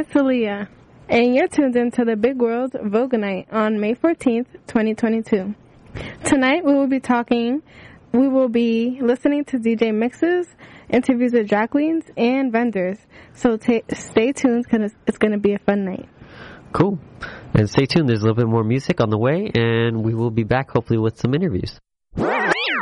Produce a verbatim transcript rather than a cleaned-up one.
It's Talia, and you're tuned into the Big World Vogue Night on May fourteenth, twenty twenty-two. Tonight we will be talking, we will be listening to D J mixes, interviews with drag queens, and vendors. So t- stay tuned because it's going to be a fun night. Cool. And stay tuned. There's a little bit more music on the way, and we will be back hopefully with some interviews.